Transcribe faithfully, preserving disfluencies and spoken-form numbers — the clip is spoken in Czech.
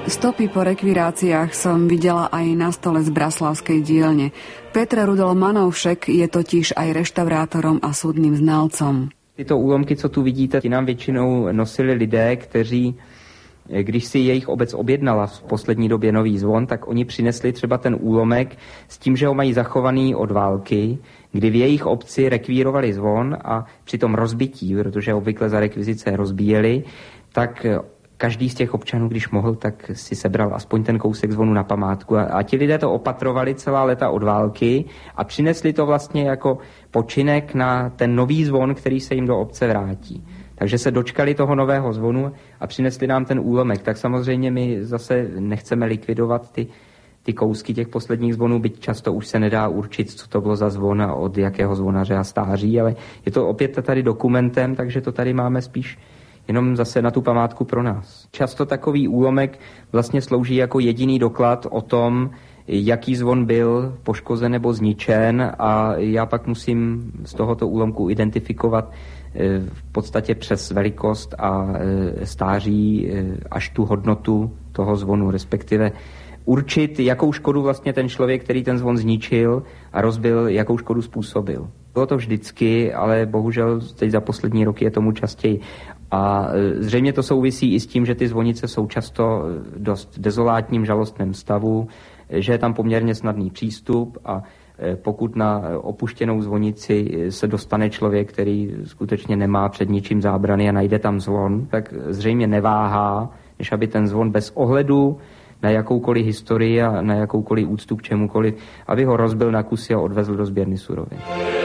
Stopy po rekviráciách som videla aj na stole z braslavskej dielne. Petr Rudol Manovšek je totiž aj reštaurátorom a súdnym znalcom. Tyto úlomky, co tu vidíte, ti nám většinou nosili lidé, kteří, když si jejich obec objednala v poslední době nový zvon, tak oni přinesli třeba ten úlomek s tím, že ho mají zachovaný od války, kdy v jejich obci rekvírovali zvon a při tom rozbití, protože obvykle za rekvizice rozbíjeli, tak každý z těch občanů, když mohl, tak si sebral aspoň ten kousek zvonu na památku. A, a ti lidé to opatrovali celá léta od války a přinesli to vlastně jako počinek na ten nový zvon, který se jim do obce vrátí. Takže se dočkali toho nového zvonu a přinesli nám ten úlomek. Tak samozřejmě my zase nechceme likvidovat ty, ty kousky těch posledních zvonů, byť často už se nedá určit, co to bylo za zvon a od jakého zvonaře a stáří, ale je to opět tady dokumentem, takže to tady máme spíš jenom zase na tu památku pro nás. Často takový úlomek vlastně slouží jako jediný doklad o tom, jaký zvon byl poškozen nebo zničen, a já pak musím z tohoto úlomku identifikovat v podstatě přes velikost a stáří až tu hodnotu toho zvonu, respektive určit, jakou škodu vlastně ten člověk, který ten zvon zničil a rozbil, jakou škodu způsobil. Bylo to vždycky, ale bohužel teď za poslední roky je tomu častěji. A zřejmě to souvisí i s tím, že ty zvonice jsou často dost dezolátním, žalostném stavu, že je tam poměrně snadný přístup, a pokud na opuštěnou zvonici se dostane člověk, který skutečně nemá před ničím zábrany a najde tam zvon, tak zřejmě neváhá, než aby ten zvon bez ohledu na jakoukoliv historii a na jakoukoliv úctu k čemukoliv, aby ho rozbil na kusy a odvezl do sběrny surovin.